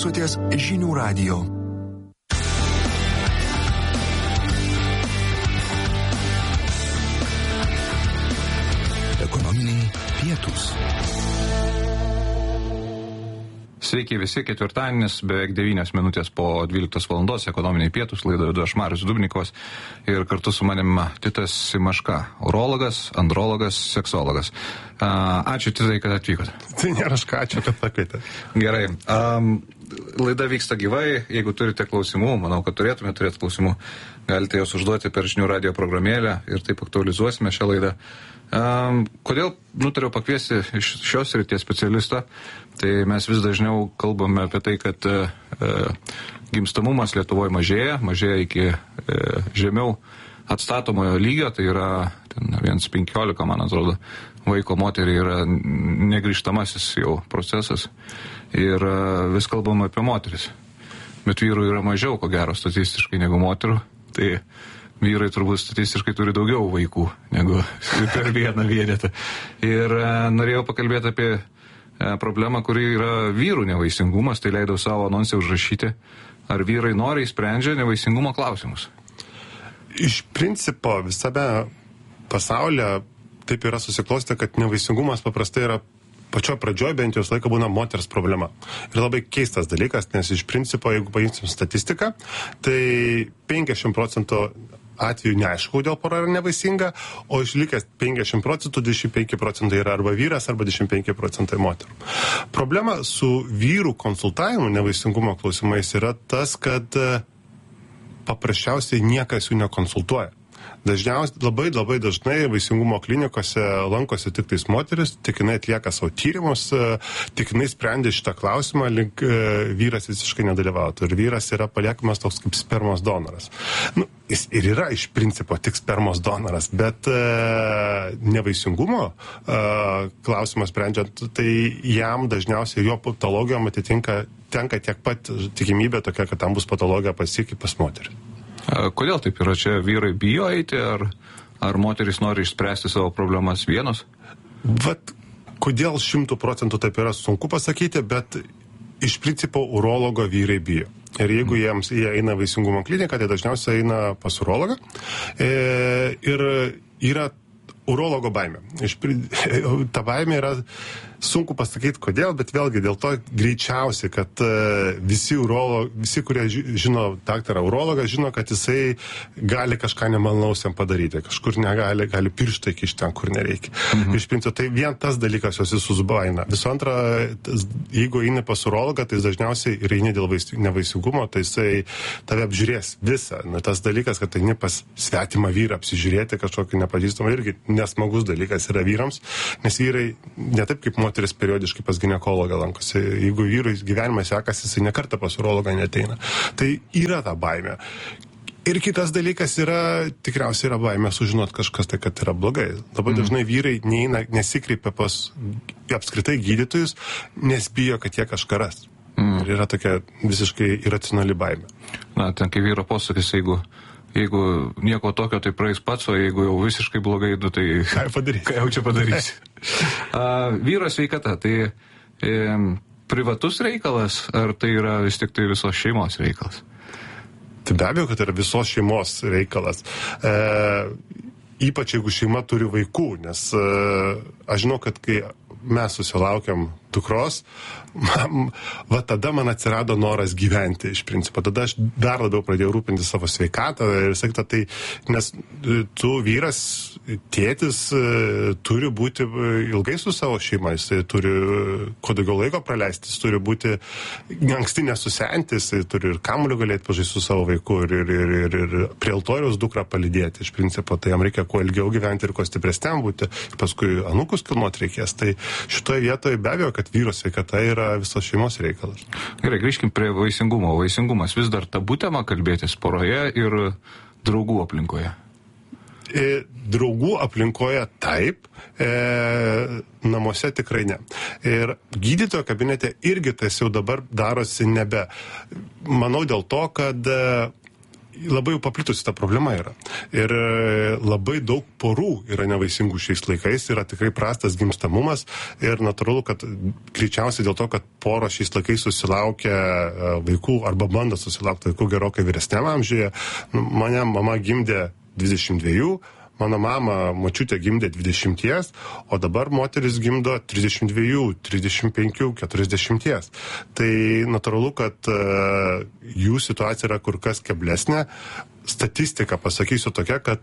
Klausotės Žinių radijo. Ekonominiai pietūs. Sveiki visi, ketvirtadienis, beveik 9 minutės po 12 valandos, ekonominiai pietūs, laidą vedu aš Marius Dubnikovas ir kartu su manim Titas Simaška, urologas, andrologas, seksologas. Ačiū Titai, kad atvykote. Tai nėra ačiū, kad pakvietė. Gerai. Laida vyksta gyvai, jeigu turite klausimų, manau, kad turėtumėte turėti klausimų, galite juos užduoti per Žinių radijo programėlę ir taip aktualizuosime šią laidą. Kodėl nutariau pakviesti iš šios srities specialistą? Tai mes vis dažniau kalbame apie tai, kad gimstamumas Lietuvoje mažėja iki žemiau atstatomojo lygio, tai yra 1,15, man atrodo, vaiko moteriai yra negrįžtamasis jau procesas ir vis kalbame apie moteris. Bet vyrų yra mažiau, ko gero, statistiškai negu moterų, tai vyrai turbūt statistiškai turi daugiau vaikų negu per vieną vienetą. Ir norėjau pakalbėti apie problemą, kuri yra vyrų nevaisingumas, tai leidau savo anonsę užrašyti, ar vyrai noriai sprendžia nevaisingumo klausimus. Iš principo visame pasaulyje taip yra susiklostę, kad nevaisingumas paprastai yra pačioje pradžioje bent jau visą laiką būna moters problema. Ir labai keistas dalykas, nes iš principo, jeigu paimsim statistiką, tai 50% atveju neaišku, dėl pora yra nevaisinga, o išlikęs 50%, 25% yra arba vyras, arba 25% moterų. Problema su vyrų konsultavimu nevaisingumo klausimais yra tas, kad paprasčiausiai niekas jų nekonsultuoja. Dažniausiai, labai dažnai vaisingumo klinikose lankosi tik tais moteris, tik jinai atlieka savo tyrimus, tik jinai sprendė šitą klausimą, link vyras visiškai nedalyvautų. Ir vyras yra paliekamas toks kaip spermos donoras. Jis ir yra iš principo tik spermos donoras, bet nevaisingumo klausimą sprendžiant, tai jam dažniausiai jo patologijom tenka tiek pat tikimybė tokia, kad tam bus patologija pasiekti pas moterį. Kodėl taip yra? Čia vyrai bijo eiti, ar moterys nori išspręsti savo problemas vienos? Kodėl 100% taip yra sunku pasakyti, bet iš principo urologo vyrai bijo. Ir jeigu jie eina vaisingumo kliniką, tai dažniausiai eina pas urologą. Ir yra urologo baimė. Ta baimė yra sunku pasakyti kodėl, bet vėlgi dėl to greičiausiai, kad visi, kurie žino daktarą urologą, žino, kad jisai gali kažką nemalonaus jam padaryti, kažkur gali pirštą įkišti ten, kur nereikia. Iš principo, tai vien tas dalykas jos visus baina. Visų antra, jeigu eini pas urologą, tai dažniausiai ir eini dėl nevaisingumo, tai jisai tave apžiūrės visą. Tas dalykas, kad eini pas svetimą vyrą apsižiūrėti kažkokį nepažįstamą, irgi nesmagus dalykas yra vyrams, nes vyrai ne taip kaip moteris periodiškai pas ginekologą lankosi. Jeigu vyrui gyvenimą sekasi, jisai nekartą pas urologą neateina. Tai yra ta baimė. Ir kitas dalykas tikriausiai yra baimė sužinot kažkas tai, kad yra blogai. Labai dažnai vyrai nesikreipia pas apskritai gydytojus, nes bijo, kad jie kažką ras. Ir yra tokia visiškai iracionali baimė. Ten kai vyro posakis, jeigu nieko tokio, tai praeis pats, o jeigu jau visiškai blogai, tai ką jau čia padarysi. Vyro sveikata, tai privatus reikalas, ar tai yra vis tik tai visos šeimos reikalas? Tai be abejo, kad yra visos šeimos reikalas. Ypač jeigu šeima turi vaikų, nes aš žinau, kad kai mes susilaukiam dukros, tada man atsirado noras gyventi iš principo. Tada aš dar labiau pradėjau rūpinti savo sveikatą ir sakyti, tai nes tu vyras, tėtis turi būti ilgai su savo šeima, jis turi kuo daugiau laiko praleisti, jis turi būti anksti nesusenti, jis turi ir kamuoliu galėti pažaisti su savo vaiku ir prie altoriaus dukrą palydėti. Iš principo, tai jam reikia kuo ilgiau gyventi ir kuo stipresniam būti, ir paskui anūkus kilnuot reikės. Tai šitoje vietoje be abejo, kad vyro sveikata yra visos šeimos reikalas. Gerai, grįžkim prie vaisingumo. Vaisingumas vis dar tabu tema kalbėtis poroje ir draugų aplinkoje. Draugų aplinkoje taip, namuose tikrai ne. Ir gydytojo kabinete irgi tas jau dabar darosi nebe. Manau dėl to, kad labai jau paplitusi ta problema yra. Ir labai daug porų yra nevaisingų šiais laikais, yra tikrai prastas gimstamumas ir natūralu, kad greičiausiai dėl to, kad poros šiais laikais susilaukia vaikų arba bando susilaukti vaikų gerokai vyresniam amžiuje. Mane mama gimdė 22, mano mama močiutė gimdė 20, o dabar moteris gimdo 32, 35, 40. Tai natūralu, kad jų situacija yra kur kas keblesnė. Statistika, pasakysiu tokia, kad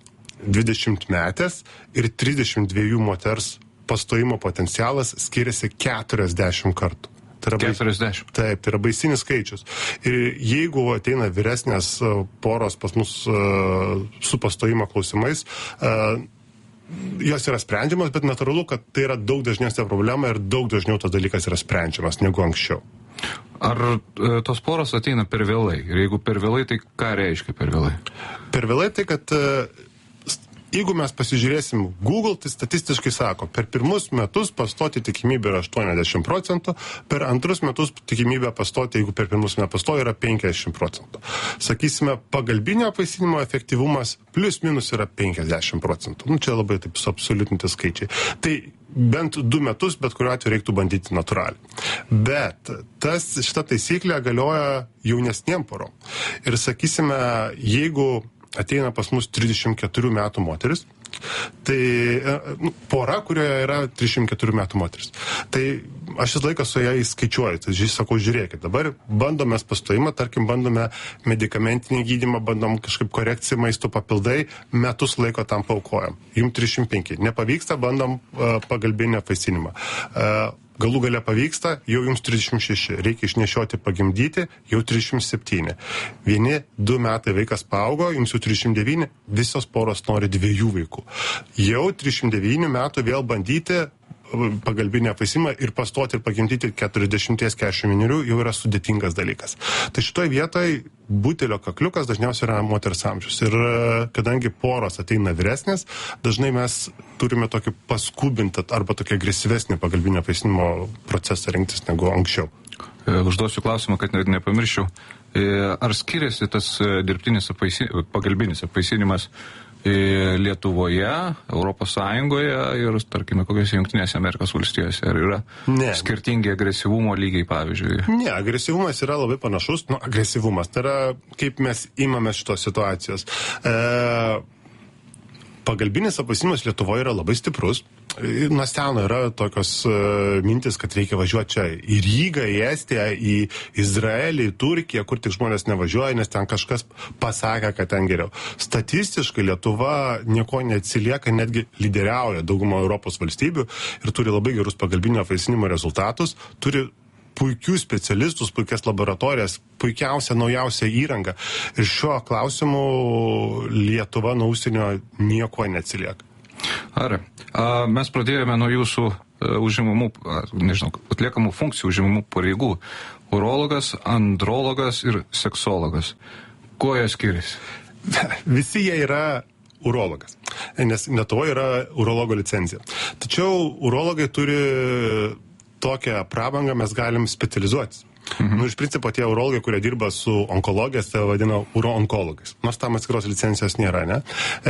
20 metės ir 32 moters pastojimo potencialas skiriasi 40 kartų. Tai yra 40. Taip, tai yra baisinis skaičius. Ir jeigu ateina vyresnės poros pas mus su pastojimo klausimais, jos yra sprendžiamas, bet natūralu, kad tai yra daug dažnesnė problema ir daug dažniau tas dalykas yra sprendžiamas negu anksčiau. Ar tos poros ateina per vėlai? Ir jeigu per vėlai, tai ką reiškia per vėlai? Per vėlai tai, kad jeigu mes pasižiūrėsim Google, tai statistiškai sako, per pirmus metus pastoti tikimybė yra 80%, per antrus metus tikimybė pastoti, jeigu per pirmus nepastoja, yra 50%. Sakysime, pagalbinio apvaisinimo efektyvumas plius minus yra 50%. Čia labai taip suabsoliutinti skaičiai. Tai bent 2 metus, bet kuriuo atveju reiktų bandyti natūraliai. Bet šita taisyklė galioja jaunesniem porom. Ir sakysime, jeigu ateina pas mus 34 metų moteris, tai pora, kurioje yra 34 metų moteris. Tai aš šis laikas su jais skaičiuoju, tai sakau, žiūrėkit, dabar bandome pastojimą, tarkim, bandome medikamentinį gydymą, bandom kažkaip korekciją maisto papildai, metus laiko tam paaukojam. Jums 35. Nepavyksta, bandom pagalbinį apvaisinimą. Galų gale pavyksta, jau jums 36, reikia išnešioti, pagimdyti, jau 37. 1-2 metai vaikas paaugo, jums jau 39, visos poros nori 2 vaikų. Jau 39 metų vėl bandyti pagalbinį apvaisinimą ir pastoti ir pagimdyti 40-41 jau yra sudėtingas dalykas. Tai šitoj vietoj butelio kakliukas dažniausiai yra moters amžius. Ir kadangi poros ateina vyresnės, dažnai mes turime tokį paskubintą arba tokį agresyvesnį pagalbinio apvaisinimo procesą rinktis negu anksčiau. Užduosiu klausimą, kad nepamirščiau. Ar skiriasi tas dirbtinis pagalbinis apvaisinimas Lietuvoje, Europos Sąjungoje ir, tarkime, kokiose Jungtinėse Amerikos valstijose? Ar yra skirtingi agresyvumo lygiai, pavyzdžiui? Ne, agresyvumas yra labai panašus. Agresyvumas, tai yra kaip mes imame šitos situacijos. Pagalbinis apvaisinimas Lietuvoje yra labai stiprus. Nuo seno yra tokios mintis, kad reikia važiuoti čia į Rygą, į Estiją, į Izraelį, į Turkiją, kur tik žmonės nevažiuoja, nes ten kažkas pasakė, kad ten geriau. Statistiškai Lietuva nieko neatsilieka, netgi lyderiauja daugumą Europos valstybių ir turi labai gerus pagalbinio apvaisinimo rezultatus, turi puikius specialistus, puikias laboratorijas, puikiausią, naujausią įrangą. Ir šiuo klausimu Lietuva nuo užsienio nieko neatsilieka. Ar mes pradėjome nuo jūsų užimamų, atliekamų funkcijų užimamų pareigų. Urologas, andrologas ir seksologas. Kuo jie skiriasi? Visi jie yra urologas, nes Lietuvoje yra urologo licencija. Tačiau urologai turi tokią prabangą, mes galim specializuotis. Iš principo tie urologai, kurie dirba su onkologijos, tai vadina uro-onkologais. Nors tam atskiros licencijos nėra, ne?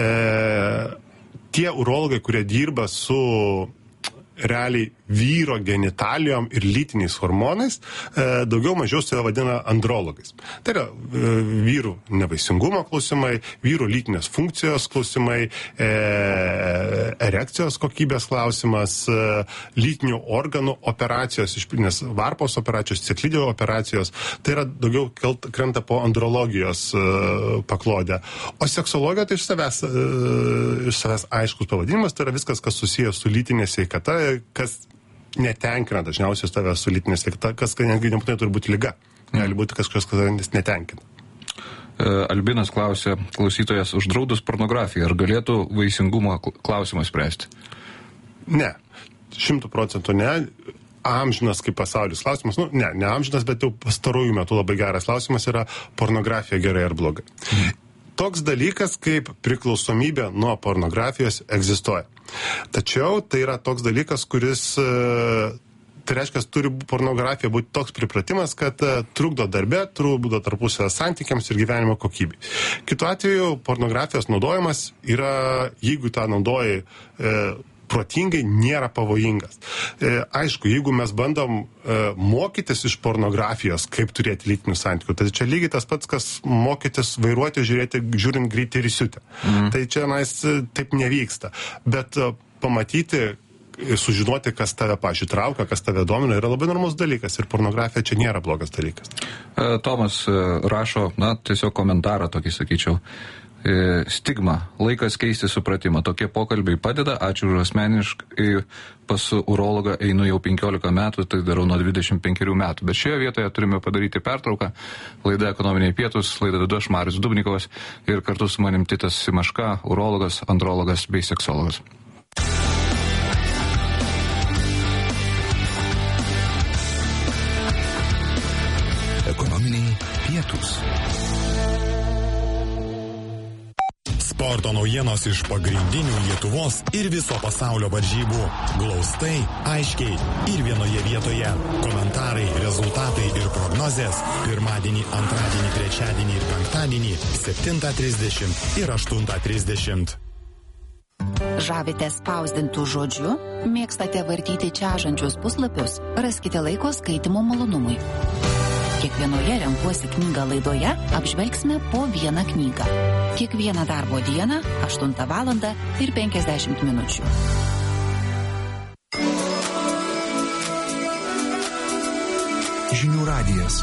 Tie urologai, kurie dirba su realiai vyro genitalijom ir lytiniais hormonais, daugiau mažiau save vadina andrologais. Tai yra vyrų nevaisingumo klausimai, vyrų lytinės funkcijos klausimai, erekcijos kokybės klausimas, lytinių organų operacijos, nes varpos operacijos, ciklidėjo operacijos, tai yra daugiau krenta po andrologijos paklodę. O seksologija tai iš savęs aiškus pavadinimas, tai yra viskas, kas susijęs su lytinė sveikata, kas netenkina dažniausiai tave su lytinė sveikata, kas netgi nebūtinai turi būti liga. Gali būti kažkas, kas netenkina. Albinas klausė, klausytojas, uždraudus pornografiją, ar galėtų vaisingumo klausimą spręsti? Ne, 100% ne. Amžinas kaip pasaulis klausimas, ne amžinas, bet jau pastarųjų metų labai geras klausimas yra pornografija gerai ar blogai. Toks dalykas kaip priklausomybė nuo pornografijos egzistuoja. Tačiau tai yra toks dalykas, kuris Tai reiškia, turi pornografija būti toks pripratimas, kad trukdo darbe, trukdo tarpusavio santykiams ir gyvenimo kokybei. Kitu atveju, pornografijos naudojimas yra, jeigu tą naudoji protingai, nėra pavojingas. Aišku, jeigu mes bandom mokytis iš pornografijos, kaip turėti lytinių santykių, tai čia lygiai tas pats, kas mokytis vairuoti, žiūrint greitį ir įsiutę. Tai čia taip nevyksta. Bet pamatyti, sužinoti, kas tave, pavyzdžiui, traukia, kas tave domina, yra labai normalus dalykas ir pornografija čia nėra blogas dalykas. Tomas rašo, tiesiog komentarą tokį sakyčiau. Stigma, laikas keisti supratimą. Tokie pokalbiai padeda, ačiū už asmeniškai, pas urologą einu jau 15 metų, tai darau nuo 25 metų. Bet šioje vietoje turime padaryti pertrauką. Laida Ekonominiai pietūs, laida vedu aš Marius Dubnikovas ir kartu su manim Titas Simaška, urologas, andrologas bei seksologas. Ekonominiai pietūs. Sporto naujienos iš pagrindinių Lietuvos ir viso pasaulio varžybų. Glaustai, aiškiai ir vienoje vietoje. Komentarai, rezultatai ir prognozės. Pirmadienį, antradienį, trečiadienį ir penktadienį 7:30 ir 8:30. Žavite spausdintų žodžiu? Mėgstate vartyti čežančius puslapius? Raskite laiko skaitimo malonumui. Kiekvienoje Renkuosi knygą laidoje apžvelgsime po vieną knygą. Kiekvieną darbo dieną 8 valandą ir 50 minučių. Žinių radijas.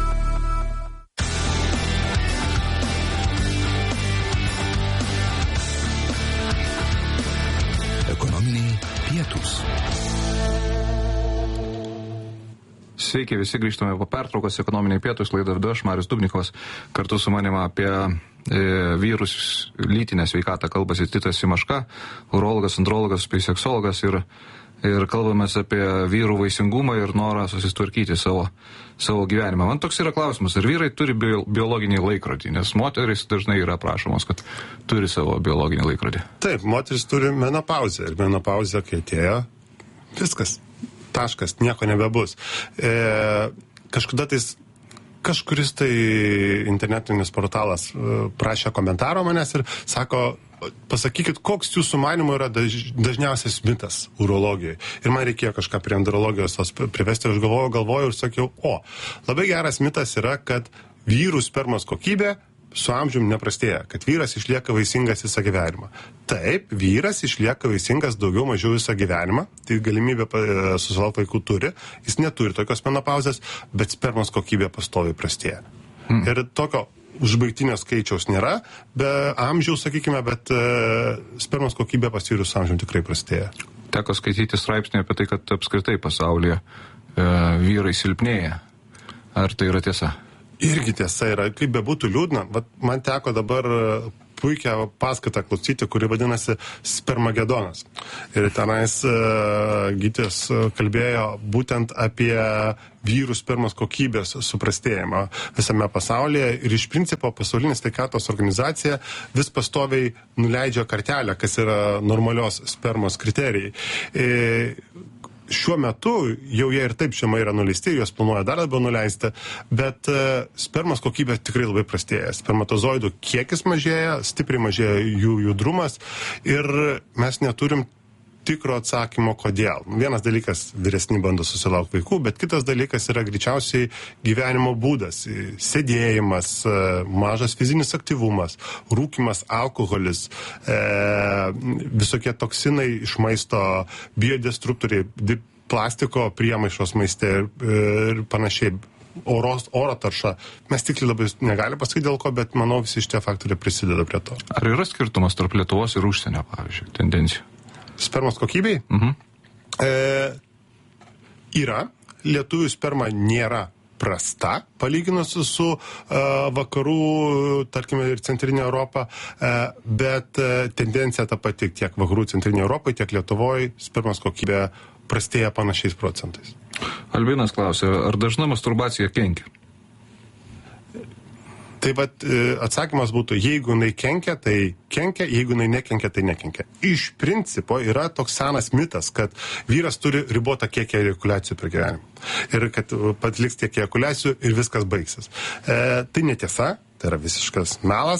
Ekonominiai pietūs. Sveiki, visi grįžtame po pertraukos Ekonominiai pietūs, laidą vedu aš Marius Dubnikovas. Kartu su manimi apie vyrus lytinę sveikatą kalbasi Titas Simaška, urologas, andrologas bei seksologas ir kalbamės apie vyrų vaisingumą ir norą susitvarkyti savo gyvenimą. Man toks yra klausimas, ar vyrai turi biologinį laikrodį, nes moteris dažnai yra prašomos, kad turi savo biologinį laikrodį. Taip, moteris turi menopauzę ir menopauzę, kai atėjo, viskas. Taškas, nieko nebebus. Kažkuris tai internetinis portalas prašė komentaro manęs ir sako, pasakykit, koks jūsų manimo yra dažniausias mitas urologijai. Ir man reikėjo kažką prie andrologijos privesti, aš galvojau ir sakiau, labai geras mitas yra, kad vyrų spermos kokybė su amžiumi neprastėja, kad vyras išlieka vaisingas visą gyvenimą. Taip, vyras išlieka vaisingas daugiau mažiau visą gyvenimą, tai galimybė susilaukti vaikų turi, jis neturi tokios menopauzės, bet spermos kokybė pastoviai prastėja. Ir tokio užbaigtinio skaičiaus nėra, be amžiaus, sakykime, bet spermos kokybė pas vyrus su amžiumi tikrai prastėja. Teko skaityti straipsnį apie tai, kad apskritai pasaulyje vyrai silpnėja. Ar tai yra tiesa? Irgi tiesa yra, kaip bebūtų liūdna, man teko dabar puikią paskaitą klausyti, kuri vadinasi Spermagedonas. Ir tenais gydytojas kalbėjo būtent apie vyrų spermos kokybės suprastėjimą visame pasaulyje ir iš principo pasaulinė sveikatos organizacija vis pastoviai nuleidžia kartelę, kas yra normalios spermos kriterijai. Šiuo metu jau jie ir taip žemai yra nuleisti, juos planuoja dar labiau nuleisti, bet spermos kokybė tikrai labai prastėja. Spermatozoidų kiekis mažėja, stipriai mažėja jų judrumas ir mes neturim tikro atsakymo, kodėl. Vienas dalykas, vyresni bando susilaukti vaikų, bet kitas dalykas yra greičiausiai gyvenimo būdas. Sėdėjimas, mažas fizinis aktyvumas, rūkymas, alkoholis, visokie toksinai iš maisto, biodestruktoriai, plastiko priemaišos maiste ir panašiai. Oro tarša. Mes tikrai labai negalime pasakyti dėl ko, bet manau visi šitie faktoriai prisideda prie to. Ar yra skirtumas tarp Lietuvos ir užsienio, pavyzdžiui, tendencijų? Spermos kokybei? Yra. Lietuvių sperma nėra prasta, palyginus su vakarų, tarkime, ir centrinė Europa, bet tendencija ta pati tiek vakarų centrinė Europai, tiek Lietuvoje spermos kokybė prastėja panašiais procentais. Albinas klausė, ar dažna masturbacija kenkia? Tai atsakymas būtų, jeigu jinai kenkia, tai kenkia, jeigu jinai nekenkia, tai nekenkia. Iš principo yra toks senas mitas, kad vyras turi ribotą kiekį ejakuliacijų per gyvenimą. Ir kad patliks tiek ejakuliacijų ir viskas baigsis. Tai netiesa, tai yra visiškas melas.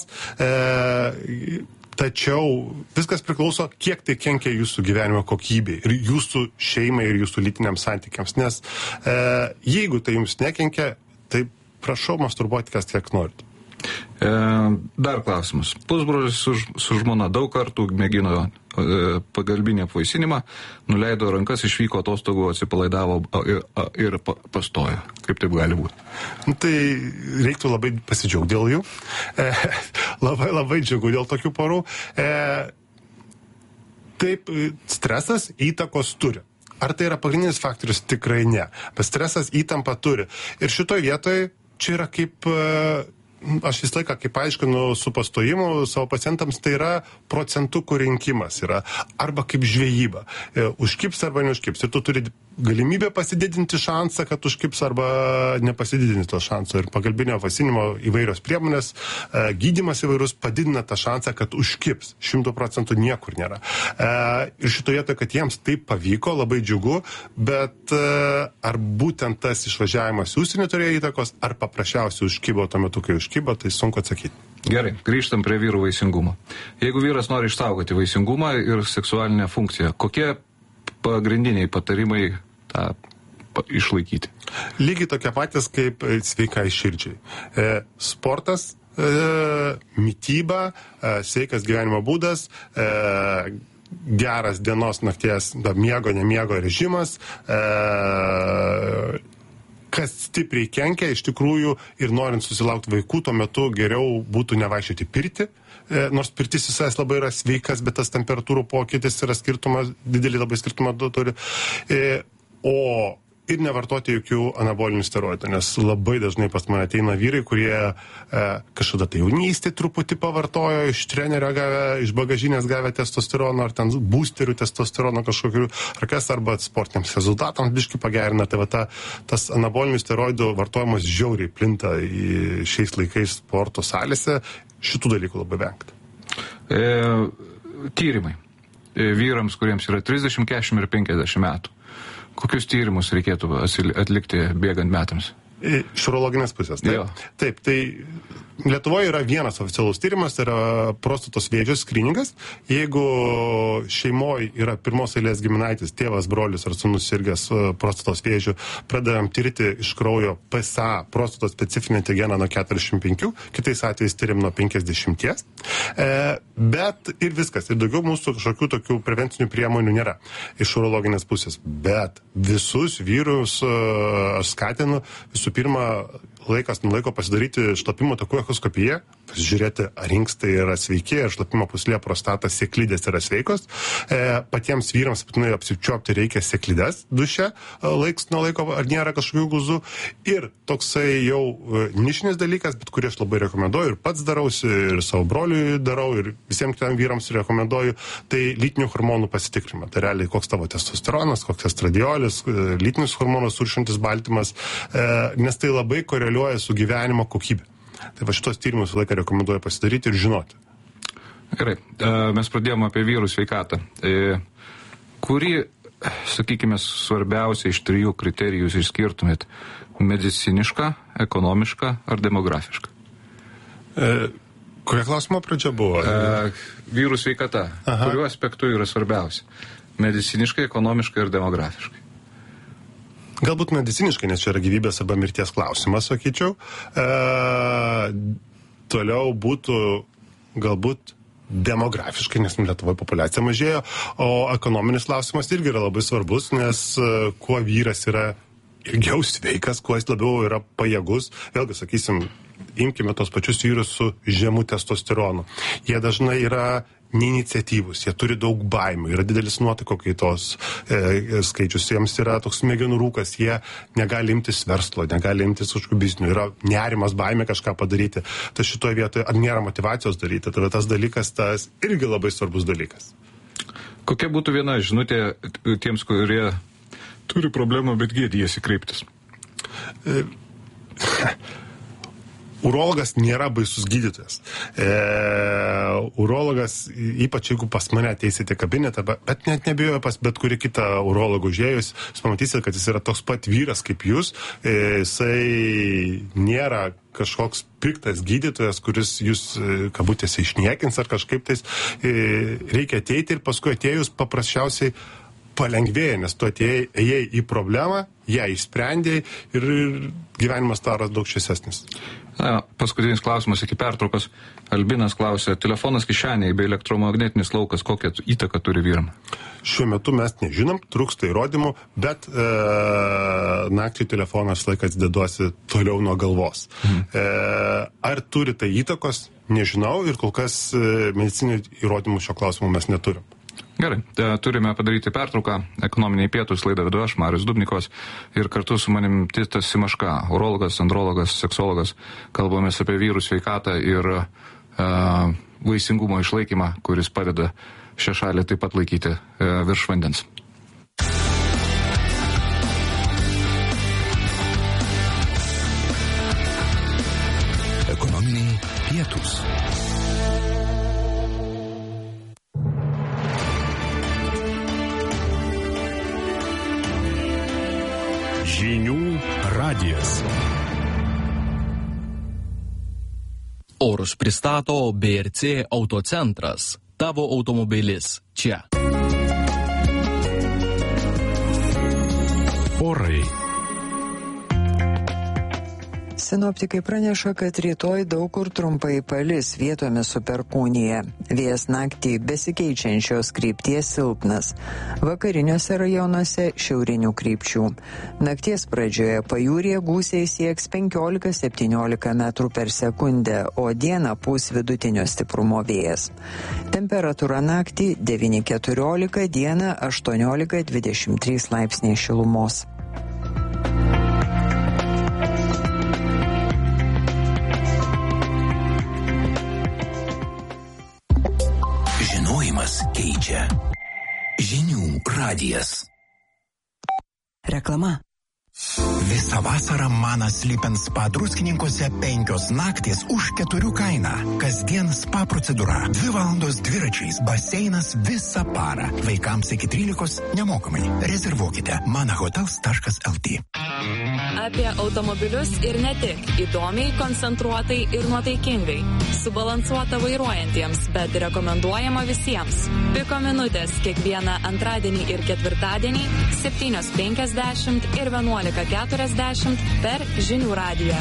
Tačiau viskas priklauso, kiek tai kenkia jūsų gyvenimo kokybei ir jūsų šeimai ir jūsų lytiniams santykiams. Nes jeigu tai jums nekenkia, tai prašau masturbuoti kiek norit. Dar klausimas. Pusbrolis su žmona daug kartų mėgino pagalbinį apvaisinimą, nuleido rankas, išvyko atostogų, atsipalaidavo ir pastojo. Kaip taip gali būti? Tai reiktų labai pasidžiaugti dėl jų. Labai džiugu dėl tokių porų. Taip, stresas įtakos turi. Ar tai yra pagrindinis faktorius? Tikrai ne. Bet stresas įtampą turi. Ir šitoj vietoj čia yra kaip... Aš visą laiką, kaip aiškinu su pastojimu savo pacientams, tai yra procentukų rinkimas yra, arba kaip žvejyba. Užkips arba neužkips. Ir tu turi galimybę pasididinti šansą, kad užkips arba nepasididinti to šansą. Ir pagalbinio apvaisinimo įvairios priemonės, gydymas įvairus padidina tą šansą, kad užkips. 100% niekur nėra. Ir šitoje vietoje, kad jiems taip pavyko, labai džiugu, bet ar būtent tas išvažiavimas į užsienį turėjo įtakos, ar paprasčiausiai užkibo tuo metu, kai užkibo, tai sunku atsakyti. Gerai, grįžtam prie vyrų vaisingumo. Jeigu vyras nori išsaugoti vaisingumą ir seksualinę funkciją, kokie pagrindiniai patarimai tą išlaikyti? Lygiai tokie patys kaip sveikai širdžiai. Sportas, mityba, sveikas gyvenimo būdas, geras dienos nakties miego, nemiego režimas, kas stipriai kenkia, iš tikrųjų, ir norint susilaukti vaikų, tuo metu geriau būtų nevaikščioti pirtį, nors pirtis visai labai yra sveikas, bet tas temperatūrų pokytis yra skirtumas, didelį labai skirtumą turi. Ir nevartoti jokių anabolinių steroidų, nes labai dažnai pas mane ateina vyrai, kurie kažkada tai jaunystėje truputį pavartojo, iš trenerio gavę, iš bagažinės gavę testosterono, ar ten boosterių testosterono kažkokių, ar kas, arba sportiniams rezultatams biškį pagerina. Tai tas anabolinių steroidų vartojimas žiauriai plinta šiais laikais sporto salėse, šitų dalykų labai vengti. Tyrimai. Vyrams, kuriems yra 30, 40 ir 50 metų. Kokius tyrimus reikėtų atlikti bėgant metams? Iš urologinės pusės. Taip, tai Lietuvoje yra vienas oficialus tyrimas, tai yra prostatos vėžio skryningas. Jeigu šeimoje yra pirmos eilės giminaitis, tėvas, brolis ar sūnus sirgęs prostatos vėžiu, pradedam tirti iš kraujo PSA, prostatos specifinį antigeną nuo 45, kitais atvejais tyrim nuo 50. Bet ir viskas. Ir daugiau mūsų kažkokių tokių prevencinių priemonių nėra iš urologinės pusės. Bet visus vyrus aš skatinu visų pirma laikas nuo laiko pasidaryti šlapimo takų echoskopiją, pasižiūrėti, ar inkstai yra sveiki, ar šlapimo pūslė, prostata, sėklidės yra sveikos. Patiems vyrams būtinai apsičiuopti reikia sėklides duše, laiks nuo laiko, ar nėra kažkokių guzų. Ir toksai jau nišinis dalykas, bet kurį aš labai rekomenduoju ir pats darausi, ir savo broliui darau, ir visiems kitiems vyrams rekomenduoju, tai lytinių hormonų pasitikrinimą. Tai realiai koks tavo testosteronas, koks estradiolis, lytinis hormonas suršantis baltymas, nes tai labai koreliuoja su gyvenimo kokybė. Tai va šitos tyrimus laiką rekomenduoju pasidaryti ir žinoti. Gerai, mes pradėjome apie vyrų sveikatą. Kurį, sakykime, svarbiausia iš 3 kriterijų išskirtumėt? Medicinišką, ekonomišką ar demografišką? Kokia klausimo pradžia buvo? Vyrų sveikata. Kuriuo aspektu yra svarbiausia? Mediciniškai, ekonomiškai ir demografiškai? Galbūt mediciniškai, nes čia yra gyvybės arba mirties klausimas, sakyčiau. Toliau būtų galbūt demografiškai, nes Lietuvoje populiacija mažėjo, o ekonominis klausimas irgi yra labai svarbus, nes kuo vyras yra ilgiau sveikas, kuo jis labiau yra pajėgus, vėlgi, sakysim, imkime tos pačius vyrus su žemu testosteronu. Jie dažnai yra neiniciatyvus, jie turi daug baimių, yra didelis nuotaiko kaitos skaičius, jiems yra toks smegenų rūkas, jie negali imtis verslo, negali imtis kažkokių biznių, yra nerimas, baimė kažką padaryti. Tai šitoje vietoje, ar nėra motivacijos daryti, tai tas dalykas, tas irgi labai svarbus dalykas. Kokia būtų viena žinutė tiems, kurie turi problemą, bet gėdijasi kreiptis? urologas nėra baisus gydytojas. Urologas, ypač jeigu pas mane ateisite kabinetą, bet net nebijoju pas bet kurį kitą urologą užėjus, jūs pamatysite, kad jis yra toks pat vyras kaip jūs. Jisai nėra kažkoks piktas gydytojas, kuris jūs kabutėse išniekins ar kažkaip tais. Reikia ateiti ir paskui atėjus paprasčiausiai palengvėja, nes tu atėjai į problemą, ją išsprendėjai ir gyvenimas taras daug šviesesnis. Paskutinis klausimas iki pertraukos. Albinas klausė, telefonas kišenėje bei elektromagnetinis laukas, kokią įtaką turi vyram? Šiuo metu mes nežinom, trūksta įrodymų, bet naktį telefonas laikas deduosi toliau nuo galvos. Ar turi tai įtakos? Nežinau ir kol kas medicininių įrodymų šio klausimu mes neturim. Gerai, turime padaryti pertrauką. Ekonominiai pietūs laidą vedu aš, Marius Dubnikovas, ir kartu su manim Titas Simaška, urologas, andrologas, seksologas. Kalbamės apie vyrų sveikatą ir vaisingumo išlaikymą, kuris padeda šią šalį taip pat laikyti virš vandens. Ekonominiai pietūs. Žinių radijas. Orus pristato BRC Autocentras. Tavo automobilis čia. Orai. Sinoptikai praneša, kad rytoj daug kur trumpai palis, vietomis su perkūnija. Vėjas naktį besikeičiančios krypties silpnas. Vakariniuose rajonuose šiaurinių krypčių. Nakties pradžioje pajūryje gūsiai sieks 15-17 metrų per sekundę, o dieną pūs vidutinio stiprumo vėjas. Temperatūra naktį 9-14, dieną 18-23 laipsniai šilumos. Keičia. Žinių radijas. Reklama. Visą vasarą Manas Sleep & Spa Druskininkuose 5 naktis už 4 kainą. Kasdien spa procedūra. 2 valandos dviračiais, baseinas visą parą. Vaikams iki 13 nemokamai. Rezervuokite manahotels.lt. Apie automobilius ir ne tik. Įdomiai, koncentruotai ir nuotaikingai. Subalansuota vairuojantiems, bet rekomenduojama visiems. Piko minutės kiekvieną antradienį ir ketvirtadienį 7:50 ir 11:40 per Žinių radiją.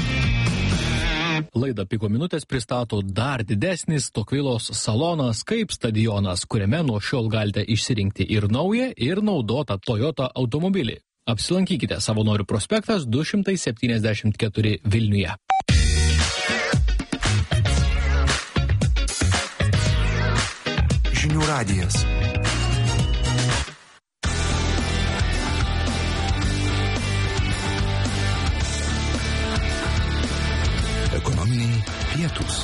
Laidą Piko minutės pristato dar didesnis Tokvilos salonas kaip stadionas, kuriame nuo šiol galite išsirinkti ir naują, ir naudotą Toyota automobilį. Apsilankykite Savanorių prospektas 274 Vilniuje. Žinių radijas. Ekonominiai pietūs.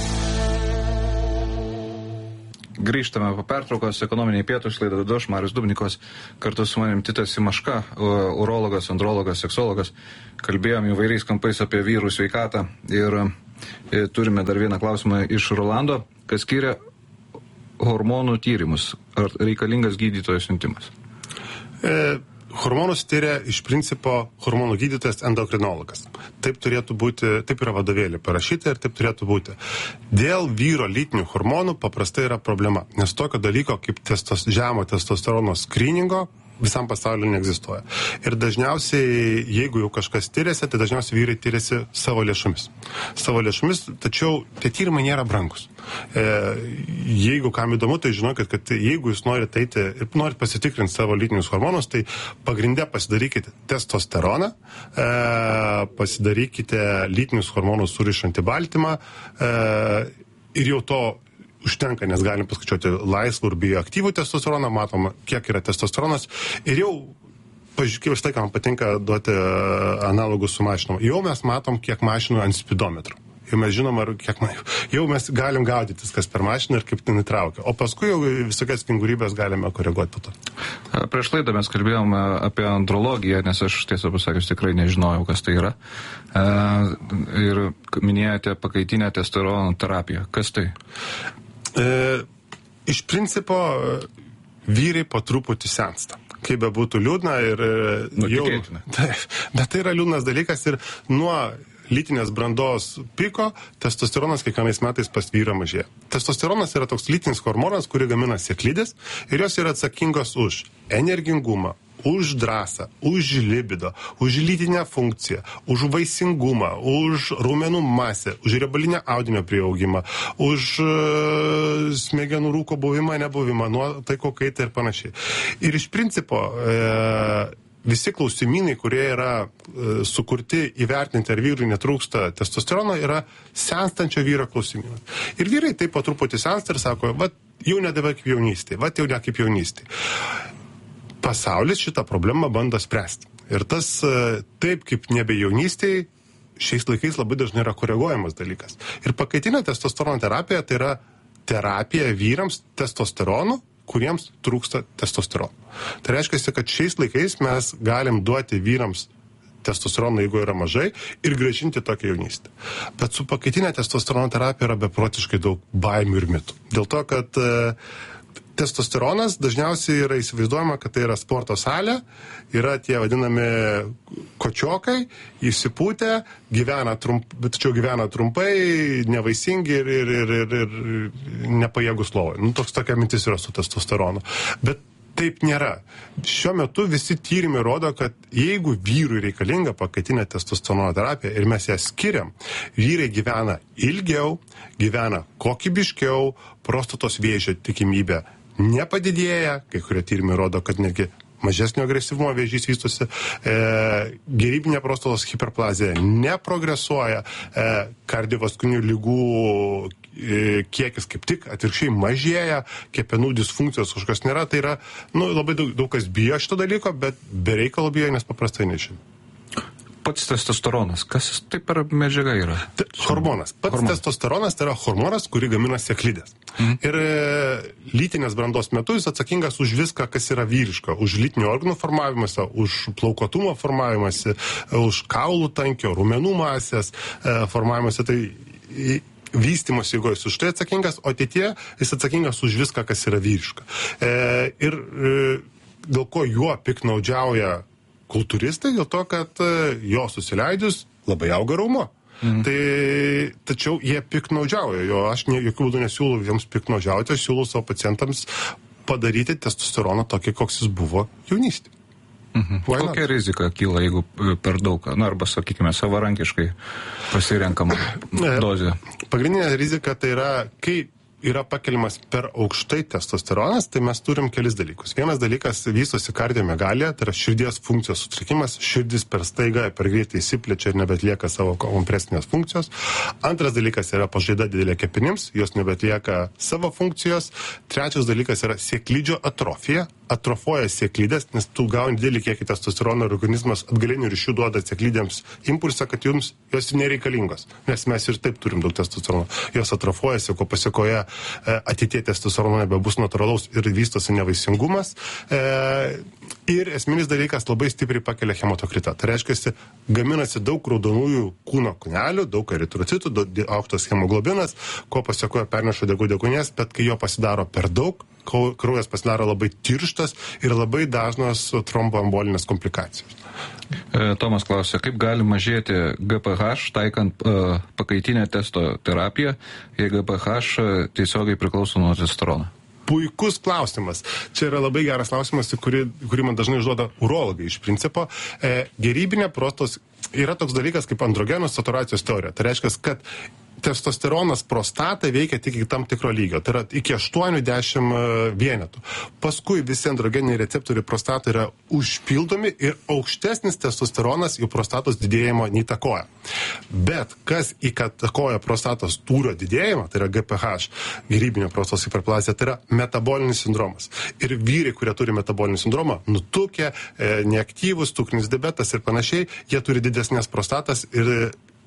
Grįžtame po pertraukos, ekonominiai pietūs, laidą vedu aš, Marius Dubnikovas, kartu su manim Titas Simaška, urologas, andrologas, seksologas. Kalbėjom įvairiais kampais apie vyrų sveikatą ir turime dar vieną klausimą iš Rolando, kas skiria hormonų tyrimus. Ar reikalingas gydytojo siuntimas? Hormonus tyria iš principo hormonų gydytojas endokrinologas. Taip turėtų būti, taip yra vadovėlį parašyta ir taip turėtų būti. Dėl vyro lytinių hormonų paprastai yra problema, nes tokio dalyko kaip žemo testosterono skryningo visam pasauliu neegzistuoja. Ir dažniausiai, jeigu jau kažkas tyriasi, tai dažniausiai vyrai tyriasi savo lėšomis. Savo lėšomis, tačiau tie tyrimai nėra brangus. Jeigu kam įdomu, tai žinokit, kad jeigu jūs norite eiti ir norite pasitikrinti savo lytinius hormonus, tai pagrinde pasidarykite testosteroną, pasidarykite lytinius hormonus surišantį baltymą ir jau to užtenka, nes galim paskaičiuoti laisvų ir bioaktyvų testosteroną, matom, kiek yra testosteronas ir jau, pažiūrėkime, štai, ką man patinka duoti analogus su mašinom, jau mes matom, kiek mašinų ant spidometrų. ir mes žinom, jau mes galim gaudytis, kas per mašiną ir kaip ten įtraukia. O paskui jau visokias vingurybės galime koreguoti po to. Prieš laidą mes kalbėjome apie andrologiją, nes aš tiesą pasakius tikrai nežinojau, kas tai yra. Ir minėjote pakaitinę testosterono terapiją. Kas tai? Iš principo vyrai po truputį sensta. Kaip be būtų liūdna ir jau... Bet tai yra liūdnas dalykas ir nuo lytinės brandos piko testosteronas kiekvienais metais pas vyrą mažėja. Testosteronas yra toks lytinis hormonas, kurį gamina sėklidės ir jos yra atsakingos už energingumą, už drąsą, už libido, už lytinę funkciją, už vaisingumą, už raumenų masę, už riebalinę audinio prieaugimą, už smegenų rūko buvimą, nebuvimą, nuotaikų kaitą ir panašiai. Ir iš principo visi klausimynai, kurie yra sukurti įvertinti, ar vyrui netrūksta testosterono, yra senstančio vyro klausimynai. Ir vyrai taip po truputį sensta ir sako, jau nedavė kaip jaunystė, jau ne kaip jaunystė. Pasaulis šitą problemą bando spręsti. Ir tas taip kaip nebe jaunystėje šiais laikais labai dažnai yra koreguojamas dalykas. Ir pakaitinė testosterono terapija tai yra terapija vyrams testosteronu, kuriems trūksta testosterono. Tai reiškia, kad šiais laikais mes galim duoti vyrams testosterono, jeigu yra mažai, ir grąžinti tokią jaunystę. Bet su pakaitinė testosterono terapija yra beprotiškai daug baimių ir mitų. Dėl to, kad testosteronas dažniausiai yra įsivaizduojama, kad tai yra sporto salė, yra tie vadinami kočiokai, įsipūtę, tačiau gyvena trumpai, nevaisingi ir nepajėgus lovoje. Tokia mintis yra su testosteronu. Bet taip nėra. Šiuo metu visi tyrimai rodo, kad jeigu vyrui reikalinga pakaitinė testosterono terapija ir mes ją skiriam, vyrai gyvena ilgiau, gyvena kokybiškiau, prostatos vėžio tikimybė nepadidėja, kai kurie tyrimai rodo, kad netgi mažesnio agresyvumo vėžys vystosi, gerybinė prostatos hiperplazija neprogresuoja, kardiovaskulinių ligų kiekis kaip tik atvirkščiai mažėja, kepenų disfunkcijos kažkas nėra, tai yra labai daug kas bijo šito dalyko, bet be reikalo bijo, nes paprastai nežino. Pats testosteronas, kas tai per medžiaga yra? Hormonas. Testosteronas tai yra hormonas, kurį gamina sėklidės. Ir lytinės brandos metu jis atsakingas už viską, kas yra vyriška, už lytinių organų formavimąsi, už plaukuotumo formavimąsi, už kaulų tankio, raumenų masės formavimąsi, tai vystymas, jeigu jis už tai atsakingas, o ateityje jis atsakingas už viską, kas yra vyriška. Ir dėl ko juo piknaudžiauja kultūristai, dėl to, kad jo susileidus labai auga raumo. Tačiau jie piknaudžiauja. Aš jokių būdų nesiūlau jiems piknaudžiauti, aš siūlau savo pacientams padaryti testosteroną tokį, koks jis buvo jaunystėje. Kokia rizika kyla, jeigu per daug, arba, sakykime, savarankiškai pasirenkama dozė? Pagrindinė rizika tai yra, kai yra pakeliamas per aukštai testosteronas, tai mes turim kelis dalykus. Vienas dalykas vystosi kardiomegalija, tai yra širdies funkcijos sutrikimas, širdis per staigą, per greitai įsiplečia ir nebetlieka savo kompresinės funkcijos. Antras dalykas yra pažaida didelė kepenims, jos nebetlieka savo funkcijos. Trečias dalykas yra sėklidžio atrofija. Atrofuoja sėklidės, nes tu gauni didelį kiekį testosterono ir organizmas atgalinių ryšių duoda sėklidėms impulsą, kad jums jos nereikalingos, nes mes ir taip turim daug testosterono. Jos atrofuojasi, ko pasiekoje ateitie testosterono nebebus natūralaus ir vystosi nevaisingumas. Ir esminis dalykas labai stipriai pakelia hematokritą. Tai reiškia, gaminasi daug raudonųjų kūno kūnelių, daug eritrocitų, aukštas hemoglobinas, ko pasiekoje perneša deguonies, bet kai jo pasidaro per daug, kraujas pasidaro labai tirštas ir labai dažnos tromboembolinės komplikacijos. Tomas klausia, kaip gali mažėti GPH taikant pakaitinę testoterapiją, jei GPH tiesiogiai priklauso nuo testosterono? Puikus klausimas. Čia yra labai geras klausimas, kurį man dažnai užduoda urologai iš principo. Gerybinė prostatos yra toks dalykas kaip androgenų saturacijos teorija. Tai reiškia, kad testosteronas prostatą veikia tik iki tam tikro lygio, tai yra iki 80 vienetų. Paskui visi androgeniniai receptoriai prostatą yra užpildomi ir aukštesnis testosteronas jų prostatos didėjimo neįtakoja. Bet kas įtakoja prostatos tūrio didėjimą, tai yra GPH, gerybinė prostatos hiperplazija, tai yra metabolinis sindromas. Ir vyrai, kurie turi metabolinį sindromą, nutukę, neaktyvus, cukrinis diabetas ir panašiai, jie turi didesnės prostatas ir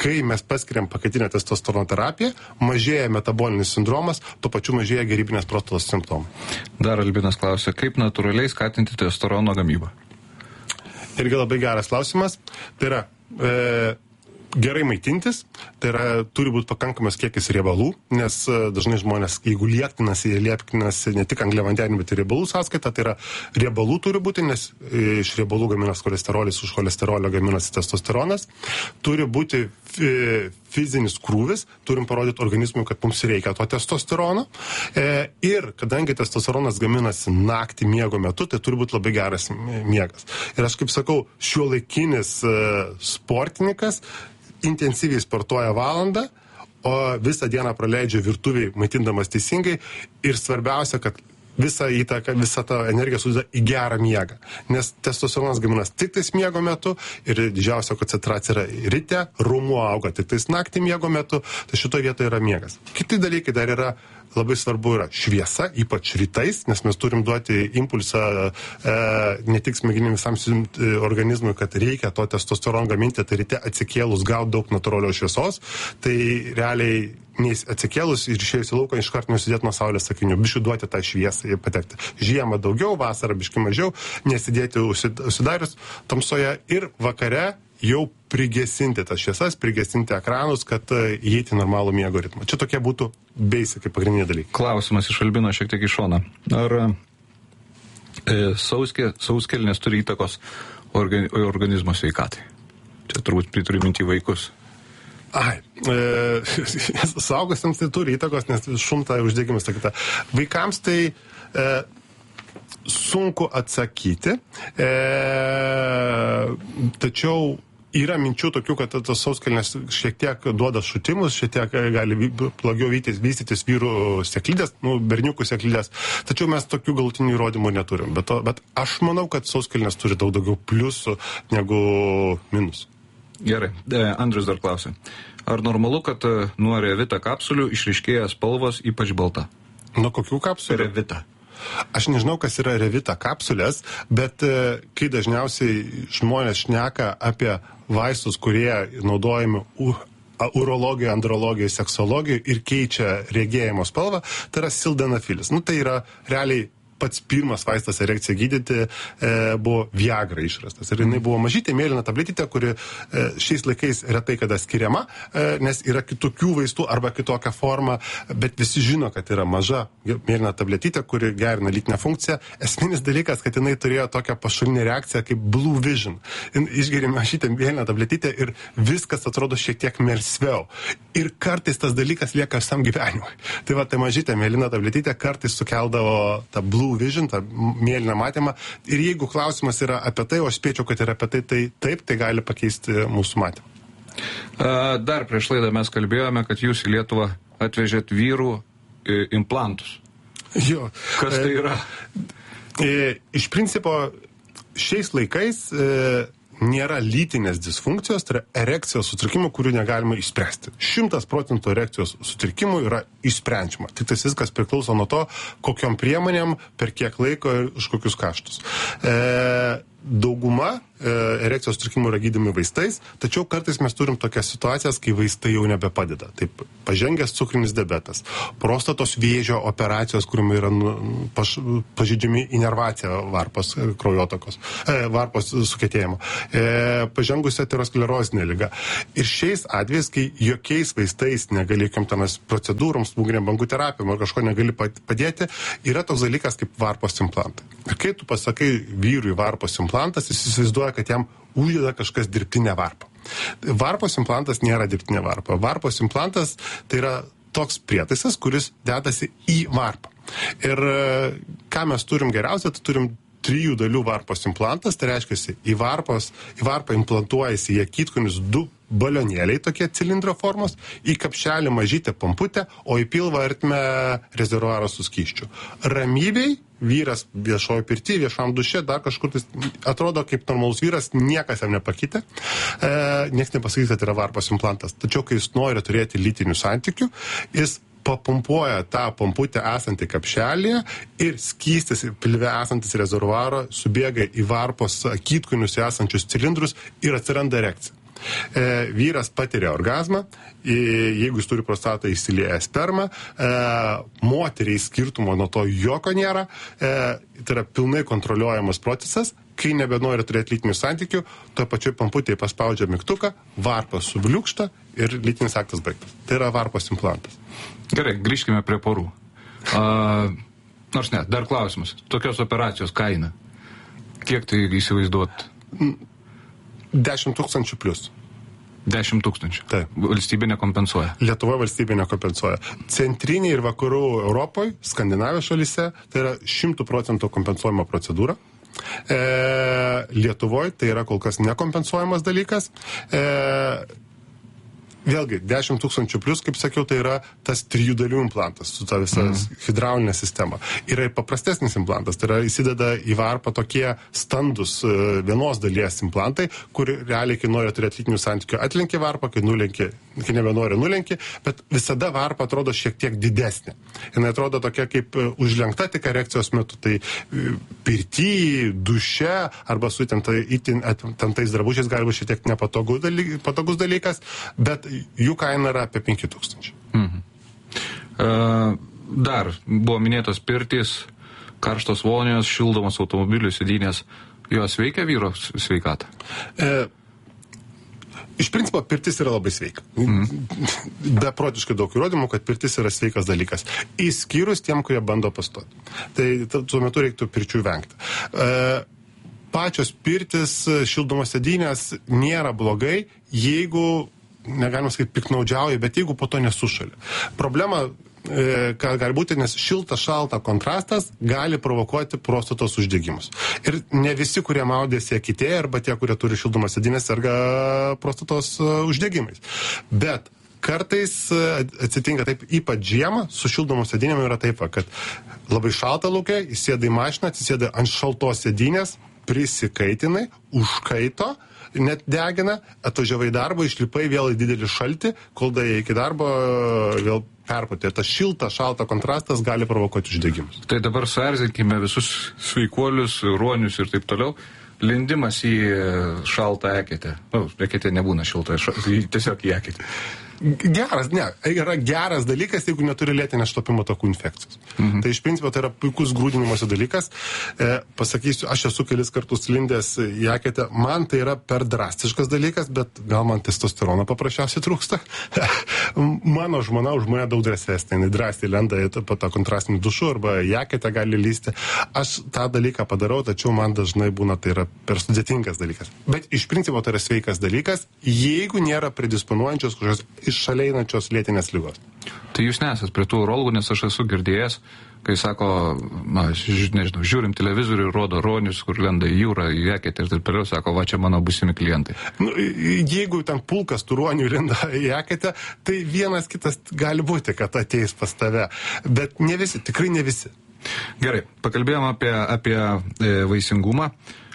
kai mes paskiriam pakaitinę testosterono terapiją, mažėja metabolinis sindromas, tuo pačiu mažėja gerybinės prostatos simptomai. Dar Albinas klausia, kaip natūraliai skatinti testosterono gamybą? Irgi labai geras klausimas. Tai yra gerai maitintis, tai yra turi būti pakankamas kiekis riebalų, nes dažnai žmonės, jeigu liektinasi, jie liektinasi ne tik angliavandenį, bet ir riebalų sąskaita, tai yra riebalų turi būti, nes iš riebalų gaminas kolesterolis, už kolesterolio gaminasi testosteronas, turi būti fizinis krūvis, turim parodyti organizmui, kad mums reikia to testosterono ir kadangi testosteronas gaminasi naktį miego metu, tai turi būti labai geras miegas. Ir aš kaip sakau, šiuolaikinis sportininkas intensyviai sportuoja valandą, o visą dieną praleidžia virtuviai maitindamas teisingai ir svarbiausia, kad visą įtaką, visą tą energiją sudeda į gerą miegą. Nes testosteronas gaminas tik tais miego metu ir didžiausia koncentracija yra ryte, raumuo auga tik tais naktį miego metu, tai šitoje vietoje yra miegas. Kiti dalykai dar yra labai svarbu yra šviesa, ypač rytais, nes mes turim duoti impulsą ne tik smegenim visam organizmui, kad reikia to testosterono gaminti, tai ryte atsikėlus gauti daug natūralios šviesos, tai realiai atsikėlus ir išėjus į lauką iškart nusidėti nuo saulės akinių, biškiu duoti tą šviesą ir patekti. Žiemą daugiau, vasarą biškiu mažiau, nesidėti užsidarius tamsoje ir vakare jau prigesinti tas šviesas, prigesinti ekranus, kad įeiti normalų miego ritmą. Čia tokie būtų basic, pagrindiniai dalykai. Klausimas iš Albino šiek tiek iš šono. Ar sauskelnės turi įtakos organizmo sveikatai? Čia turbūt turi minti vaikus. Suaugusiems tai turi įtakos, nes šumta uždegimas sakita. Vaikams tai sunku atsakyti, tačiau yra minčių tokių, kad tos sauskelnės šiek tiek duoda šutimus, šiek tiek gali blogiau vystytis vyrų sėklidės, berniukų sėklidės, tačiau mes tokių galutinių įrodymų neturim. Bet aš manau, kad sauskelnės turi daug daugiau pliusų negu minusų. Gerai, Andrius dar klausia. Ar normalu, kad nuo Revita kapsulių išryškėja spalvos, ypač balta? Nuo kokių kapsulių? Revita. Aš nežinau, kas yra Revita kapsulės, bet kai dažniausiai žmonės šneka apie vaistus, kurie naudojami urologijoje, andrologijoje, seksologijoje ir keičia regėjimo spalvą, tai yra sildenafilis. Tai yra realiai pats pirmas vaistas erekciją gydyti buvo Viagra išrastas. Ir jinai buvo mažytė mėlyna tabletytė, kuri šiais laikais retai kada skiriama, nes yra kitokių vaistų arba kitokia forma, bet visi žino, kad yra maža mėlyna tabletytė, kuri gerina lytinę funkciją. Esminis dalykas, kad jinai turėjo tokią pašalinę reakciją kaip Blue Vision. Išgeri mažytę mėlyną tabletytę ir viskas atrodo šiek tiek melsviau. Ir kartais tas dalykas lieka visam gyvenimui. Tai ta mažytė mėlyna tabletytė kartais sukeldavo tą Blue Vision, tą mėlyną matymą. Ir jeigu klausimas yra apie tai, o aš spėčiau, kad yra apie tai, tai taip, tai gali pakeisti mūsų matymą. Dar prieš laidą mes kalbėjome, kad jūs į Lietuvą atvežėt vyrų implantus. Jo. Kas tai yra? Iš principo, šiais laikais nėra lytinės disfunkcijos, tai yra erekcijos sutrikimų, kurių negalima išspręsti. 100% erekcijos sutrikimų yra išsprendžiama. Tik tas viskas priklauso nuo to, kokiom priemonėm, per kiek laiko ir už kokius kaštus. Dauguma erekcijos sutrikimų yra gydomi vaistais, tačiau kartais mes turim tokias situacijas, kai vaistai jau nebepadeda. Taip, pažengęs cukrinis diabetas, prostatos vėžio operacijos, kuriuom yra pažeidžiami inervacija varpos kraujotakos, varpos sukietėjimo, pažengusi aterosklerozinė liga. Ir šiais atvejais, kai jokiais vaistais negali, jokiam tenas procedūroms, smūginėm bangų terapijom ar kažko negali padėti, yra toks dalykas kaip varpos implantai. Ir kai tu pasakai vyrui varpos implantas, jis įsivaizduoja, kad jam uždeda kažkas dirbtinę varpą. Varpos implantas nėra dirbtinė varpa. Varpos implantas tai yra toks prietaisas, kuris dedasi į varpą. Ir ką mes turim geriausia, tai turim 3 dalių varpos implantas, tai reiškia, į varpą implantuojasi į akytkonius 2 balionėliai, tokie cilindro formos, į kapšelį mažytę pamputę, o į pilvą artime rezervuarą su skysčiu. Ramybei vyras viešojo pirty, viešam duše, dar kažkur tai atrodo kaip normalus vyras, niekas jam nepakitė, niekas nepasakys, kad yra varpos implantas. Tačiau, kai jis nori turėti lytinių santykių, jis papumpuoja tą pamputę esantį kapšelėje ir skystis pilve esantis rezervuaro subėga į varpos akytkonius esančius cilindrus ir atsiranda erekcija. Vyras patiria orgazmą, jeigu jis turi prostatą, įsilieja spermą, moteriai skirtumo nuo to jokio nėra, tai yra pilnai kontroliuojamas procesas, kai nebenori turėti lytinių santykių, to pačioj pamputėje paspaudžia mygtuką, varpas subliūkšta ir lytinis aktas baigtas. Tai yra varpos implantas. Gerai, grįžkime prie porų. Nors ne, dar klausimas. Tokios operacijos kaina. Kiek tai įsivaizduot? 10 000 plius. 10 000. Taip. Valstybė nekompensuoja. Lietuvoje valstybė nekompensuoja. Centrinėje ir vakarų Europoje, Skandinavijos šalyse, tai yra 100% kompensuojama procedūra. Lietuvoje tai yra kol kas nekompensuojamas dalykas. Vėlgi, 10 000 plius, kaip sakiau, tai yra tas 3 dalių implantas su ta visa hidraulinė sistema. Yra ir paprastesnis implantas, tai yra įsideda į varpą tokie standus vienos dalies implantai, kur realiai, kai nori turėti lytinių santykių, atlenki varpą, kai nebenori nulenki, bet visada varpa atrodo šiek tiek didesnė. Jis atrodo tokia kaip užlenkta tik erekcijos metu, tai pirty, duše arba su tentais drabužiais gali būti šiek tiek nepatogus dalykas, bet jų kaina yra apie 5 000. Dar buvo minėtos pirtys, karštos vonios, šildomos automobilių sėdynės. Jos veikia vyro sveikatą? Iš principo, pirtis yra labai sveika. Beprotiškai daug įrodymų, kad pirtis yra sveikas dalykas. Įskyrus tiem, kurie bando pastoti. Tai tuo metu reiktų pirčių vengti. Pačios pirtis, šildomos sėdynės nėra blogai, jeigu negalima sakyti piknaudžiauja, bet jeigu po to nesušalia. Problema, ką gali būti, nes šilta-šalta kontrastas gali provokuoti prostatos uždegimus. Ir ne visi, kurie maudėsi akitėje, arba tie, kurie turi šildomas sėdynės, serga prostatos uždegimais. Bet kartais atsitinka taip, ypač žiemą, su šildomom sėdynėm yra taip, kad labai šalta lauke, įsėda į mašiną, atsisėda ant šaltos sėdynės, prisikaitinai, užkaito, net degina, atvažiavai į darbą, išlipai vėl į didelį šaltį, kol daėjai iki darbo vėl perpatė. Tas šalta kontrastas gali provokuoti uždegimus. Tai dabar suerzinkime visus sveikuolius, ruonius ir taip toliau. Lindimas į šaltą eketę. Eketė nebūna šilta, tiesiog į eketę. Yra geras dalykas, jeigu neturi lėtinės šlapimo takų infekcijos. Tai iš principo tai yra puikus grūdinimosi dalykas. Pasakysiu, aš esu kelis kartus lindęs į eketę. Man tai yra per drastiškas dalykas, bet gal man testosterono paprasčiausiai trūksta. Mano žmona už mane daug drąsesnė. Jinai drąsiai lenda į tą kontrastinį dušų arba į eketę gali lysti. Aš tą dalyką padarau, tačiau man dažnai būna tai yra per sudėtingas dalykas. Bet iš principo tai yra sveikas dalykas, jeigu nėra predisponuojančios kažkokios iššaleinančios lėtinės ligos. Tai jūs nesat prie tų urologų, nes aš esu girdėjęs, kai sako, nežinau, žiūrim televizorių ir rodo ruonius, kur lenda į jūrą, į eketę ir taip toliau, sako, va čia mano būsimi klientai. Jeigu ten pulkas tų ruonių lenda į eketę, tai vienas kitas gali būti, kad ateis pas tave. Bet ne visi, tikrai ne visi. Gerai, pakalbėjom apie vaisingumą.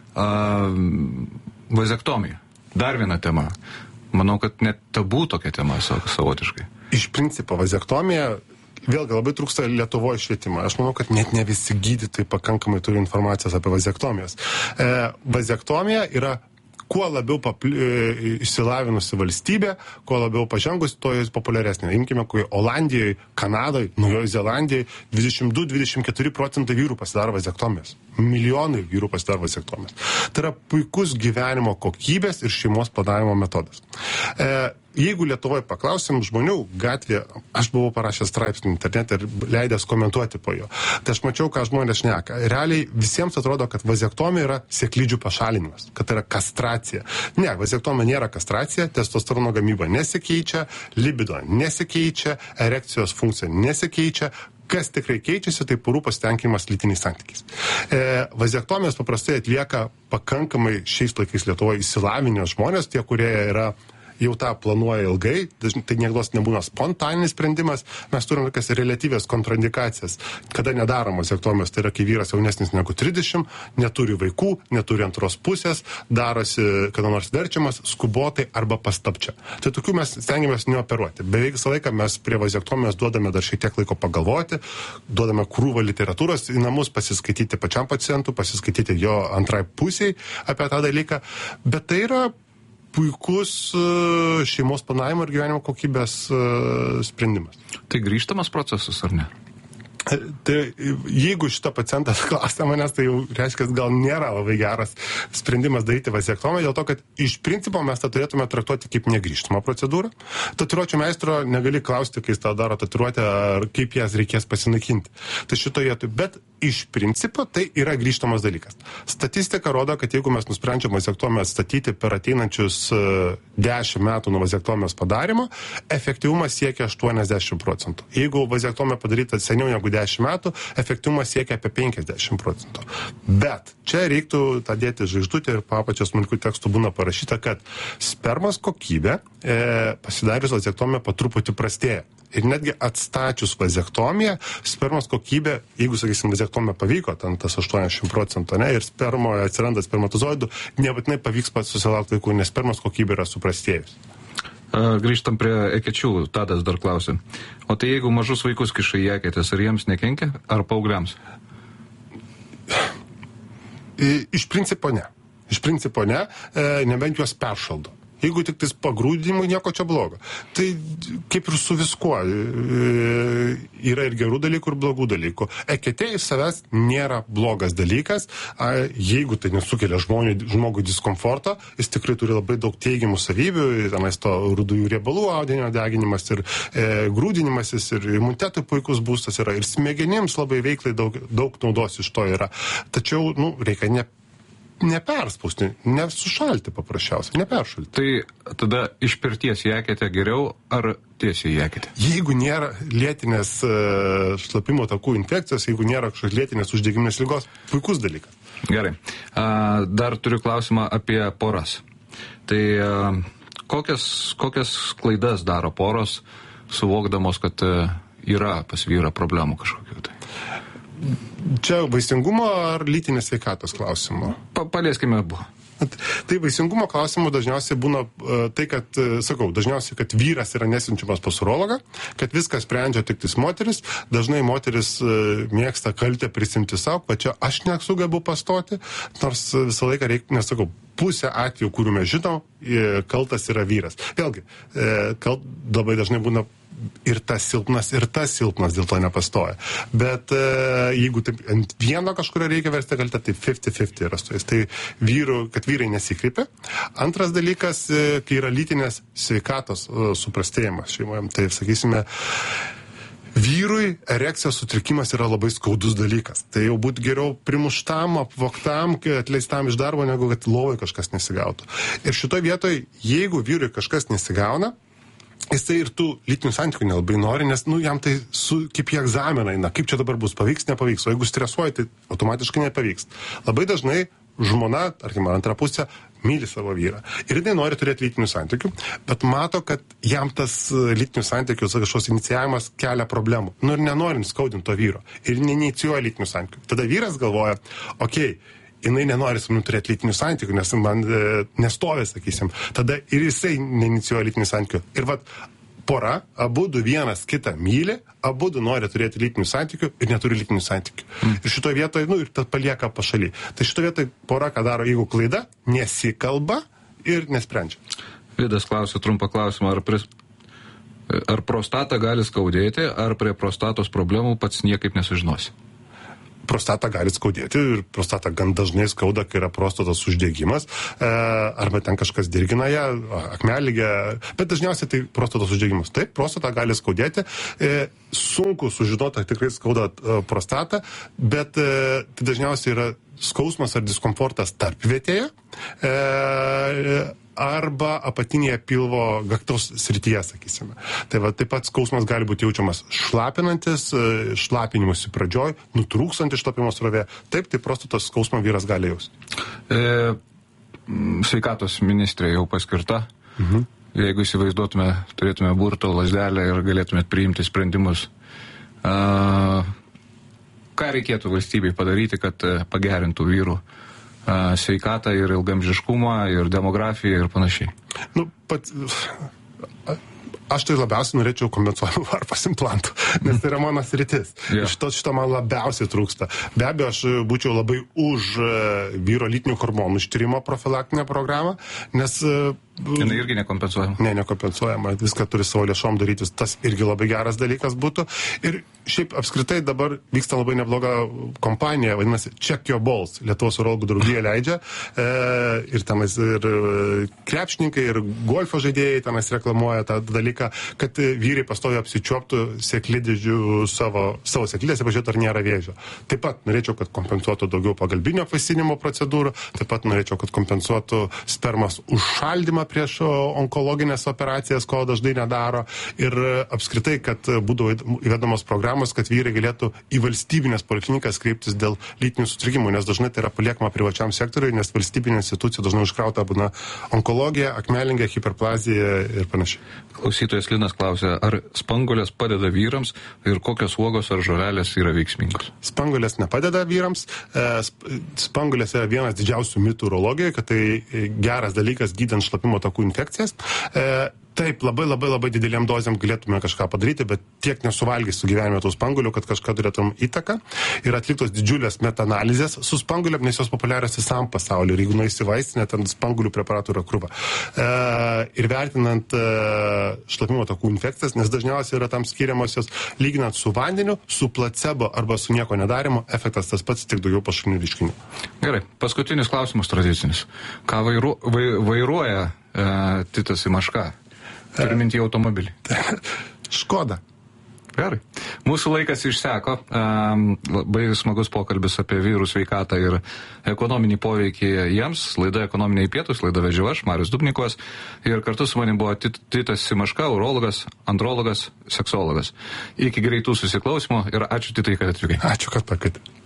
Vazektomija. Dar viena tema. Manau, kad net tabų tokia tema savotiškai. Iš principo, vazektomija, vėlgi labai trūksta Lietuvoje švietimą. Aš manau, kad net ne visi gydytojai pakankamai turi informacijos apie vazektomijas. Vazektomija yra kuo labiau išsilavinusi valstybė, kuo labiau pažengusi, to jis populiaresnė. Imkime, kai Olandijoje, Kanadoje, Naujoje Zelandijoje 22-24% vyrų pasidaro vazektomijas. Milijonai vyrų pasidaro vazektomijas. Tai yra puikus gyvenimo kokybės ir šeimos planavimo metodas. Jeigu Lietuvoje paklausim žmonių gatvėje, aš buvau parašęs straipsnį internete ir leidęs komentuoti po jo, tai aš mačiau, ką žmonės šneka. Realiai visiems atrodo, kad vazektomija yra sėklidžių pašalinimas, kad tai yra kastracija. Ne, vazektomija nėra kastracija, testosterono gamyba nesikeičia, libido nesikeičia, erekcijos funkcija nesikeičia. Kas tikrai keičiasi, tai porų pasitenkinimas lytiniais santykiais. Vazektomijas paprastai atlieka pakankamai šiais laikais Lietuvoje išsilavinę žmonės, tie, kurie yra jau tą planuoja ilgai, tai niekdos nebūna spontaninis sprendimas, mes turime tokias relatyvės kontraindikacijas, kada nedaroma vazektomijos, tai yra, kai vyras jaunesnis negu 30, neturi vaikų, neturi antros pusės, darosi kada nors verčiamas, skubotai arba pastapčia. Tai tokių mes stengiamės neoperuoti. Beveik visą laiką mes prie vazektomijos duodame dar šiek tiek laiko pagalvoti, duodame krūvą literatūros į namus, pasiskaityti pačiam pacientui, pasiskaityti jo antrai pusiai apie tą dalyką, bet tai yra puikus šeimos planavimo ir gyvenimo kokybės sprendimas. Tai grįžtamas procesas, ar ne? Tai jeigu šitą pacientas klausia manęs, tai jau reiškia, gal nėra labai geras sprendimas daryti vasektomiją, dėl to, kad iš principo mes tą turėtume traktuoti kaip negrįžtamą procedūrą. Tatuiruočių meistro negali klausti, kai jis tą daro tatuiruotę, ar kaip jas reikės pasinaikinti. Tai šitoje vietoje, bet iš principo tai yra grįžtamas dalykas. Statistika rodo, kad jeigu mes nusprendžiam vasektomiją statyti per ateinančius 10 metų nuo vasektomijos padarimo, efektyvumas siekia 80%. Jeigu vasektomija padaryta seniau negu 10 metų, efektyvumas siekia apie 50%. Bet čia reiktų tą dėti žvaigždutę ir papačios smulkių tekstų būna parašyta, kad spermos kokybė pasidarius vasektomiją po truputį prastėja. Ir netgi atstačius vazektomiją, spermos kokybė, jeigu, sakysim, vazektomija pavyko, ten tas 80%, ne, ir spermoje atsiranda spermatozoidų, nebūtinai pavyks pats susilaukti vaikų, nes spermos kokybė yra suprastėjus. Grįžtam prie ekečių, Tadas dar klausė. O tai jeigu mažus vaikus kiša į eketės, ar jiems nekenkia, ar paaugliams? Iš principo ne. Iš principo ne, nebent juos peršaldo. Jeigu tik tais pagrūdinimui, nieko čia blogo. Tai kaip ir su viskuo. Yra ir gerų dalykų, ir blogų dalykų. Eketė iš savęs nėra blogas dalykas. Jeigu tai nesukelia žmogui diskomforto, jis tikrai turi labai daug teigiamų savybių. Tenais to rudųjų riebalų audinio deginimas ir grūdinimasis, ir imunitetui puikus būstas yra. Ir smegenims labai veiklai daug naudos iš to yra. Tačiau, reikia neperspausti, nesušalti paprasčiausiai, neperšalti. Tai tada iš pirties į eketę geriau ar tiesiai į eketę? Jeigu nėra lėtinės šlapimo takų infekcijos, jeigu nėra kažkokios lėtinės uždegiminės ligos, puikus dalykas. Gerai. Dar turiu klausimą apie poras. Tai kokias klaidas daro poros, suvokdamos, kad yra pas vyrą problemų kažkokių tai? Čia vaisingumo ar lytinės sveikatos klausimo? Palieskime abu. Tai vaisingumo klausimų dažniausiai būna tai, kad, dažniausiai, kad vyras yra nesiunčiamas pas urologą, kad viską sprendžia tik tais moteris. Dažnai moteris mėgsta kaltę prisimti savo, pačia aš nesugebu pastoti, nors visą laiką reikia, pusę atvejų, kurių mes žinom, kaltas yra vyras. Vėlgi, labai dažnai būna ir tas silpnas, dėl to nepastoja. Bet jeigu taip ant vieno kažkurio reikia versti kaltę, tai 50-50 yra su jais. Tai kad vyrai nesikreipia. Antras dalykas, kai yra lytinės sveikatos suprastėjimas šeimoje, tai sakysime, vyrui erekcijos sutrikimas yra labai skaudus dalykas. Tai jau būtų geriau primuštam, apvoktam, atleistam iš darbo, negu kad lovai kažkas nesigautų. Ir šitoje vietoje, jeigu vyrui kažkas nesigauna, jisai ir tų lytinių santykių nelabai nori, nes jam tai kaip į egzaminą eina, kaip čia dabar bus, pavyks, nepavyks, o jeigu stresuoja, tai automatiškai nepavyks. Labai dažnai žmona, tarkim, antra pusė, myli savo vyrą. Ir jinai nori turėti lytinių santykių, bet mato, kad jam tas lytinių santykių kažkoks inicijavimas kelia problemų. Ir nenori skaudinti to vyro. Ir neinicijuoja lytinių santykių. Tada vyras galvoja, jinai nenori su manim turėti lytinių santykių, nes man nestovė, sakysim. Tada ir jisai neinicijuoja lytinių santykių. Ir pora, abudu vienas kitą myli, abudu nori turėti lytinių santykių ir neturi lytinių santykių. Ir šitoje vietoje, ir tas palieka pašaly. Tai šitoje vietoje pora, ką daro, jeigu klaida, nesikalba ir nesprendžia. Vidas klausė trumpą klausimą, ar prostatą gali skaudėti, ar prie prostatos problemų pats niekaip nesužinosi? Prostatą gali skaudėti ir prostatą gan dažnai skauda, kai yra prostatos uždegimas, arba ten kažkas dirgina ją, akmeligė, bet dažniausiai tai prostatos uždegimas. Taip, prostatą gali skaudėti, sunku sužinoti, ar tikrai skauda prostatą, bet tai dažniausiai yra skausmas ar diskomfortas tarpvietėje, arba apatinėje pilvo gaktos srityje, sakysime. Tai taip pat skausmas gali būti jaučiamas šlapinantis, šlapinimusi pradžioj, nutrūksantis šlapimo srovė. Taip, tai prostatos skausmą vyras gali jausti. Sveikatos ministrė jau paskirta. Jeigu įsivaizduotume, turėtume burto lazdelę ir galėtumėt priimti sprendimus. Ką reikėtų valstybei padaryti, kad pagerintų vyrų sveikatą ir ilgamžiškumą, ir demografiją ir panašiai? Aš tai labiausiai norėčiau kompensuojamų varpos implantų, nes tai yra mano sritis. Šito man labiausiai trūksta. Be abejo, aš būčiau labai už vyro lytinių hormonų ištyrimo profilaktinę programą, nes Jinai irgi nekompensuojama. Ne, nekompensuojama. Viską turi savo lėšom daryti. Tas irgi labai geras dalykas būtų. Ir šiaip apskritai dabar vyksta labai nebloga kompanija, vadinasi Check Your Balls. Lietuvos urologų draugija leidžia. Ir tenais ir krepšininkai, ir golfo žaidėjai tenais reklamuoja tą dalyką, kad vyrai pastoviai apsičiuoptų sėklidžių savo sėklidėse, pažiūrėtų, ar nėra vėžio. Taip pat norėčiau, kad kompensuotų daugiau pagalbinio apvaisinimo procedūrų. Taip pat norėčiau, kad kompensuotų spermos užšaldymą prieš onkologinės operacijas, ko dažnai nedaro. Ir apskritai, kad būdavo įvedamos programos, kad vyrai galėtų į valstybinės poliklinikas kreiptis dėl lytinių sutrikimų, nes dažnai tai yra paliekama privačiam sektoriui, nes valstybinė institucija dažnai užkrauta būna onkologija, akmelingė, hiperplazija ir panašiai. Klausytojas Linas klausia, ar spanguolės padeda vyrams ir kokios uogos ar žolelės yra veiksmingos? Spanguolės nepadeda vyrams. Spanguolės yra vienas didžiausių mitų urologijoje, kad tai geras dalykas gydant šlapimo takų infekcijas. Taip, labai didelėm dozėm galėtume kažką padaryti, bet tiek nesuvalgys su gyvenime tų spanguolių, kad kažką turėtum įtaką. Ir atliktos didžiulės metaanalizės su spanguolėm, nes jos populiarios visam pasauliu. Ir jeigu nueisi vaistinę, ten spanguolių preparatų yra krūva. Ir vertinant šlapimo takų infekcijas, nes dažniausiai yra tam skiriamosios, lyginant su vandeniu, su placebo arba su nieko nedarimu, efektas tas pats, tik daugiau pašalinių reiškinių. Gerai, paskutinis klausimas tradicinis. Ką vairuoja Titas Imaška? Turiu minti automobilį. Škoda. Gerai. Mūsų laikas išseko. Labai smagus pokalbis apie vyrų sveikatą ir ekonominį poveikį jiems. Laida Ekonominiai pietūs, laida vedžiau aš, Marius Dubnikovas. Ir kartu su manim buvo Titas Imaška, urologas, andrologas, seksologas. Iki greitų susiklausimų ir ačiū Titai, kad atvykai. Ačiū, kad pakvietėte.